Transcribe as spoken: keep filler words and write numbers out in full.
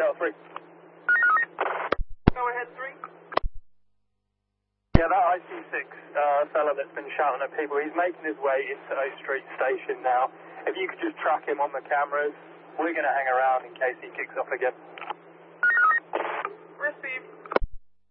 Delta three. Go ahead, three. Yeah, that I C six uh, fella that's been shouting at people, he's making his way into O Street Station now. If you could just track him on the cameras, we're going to hang around in case he kicks off again. Receive.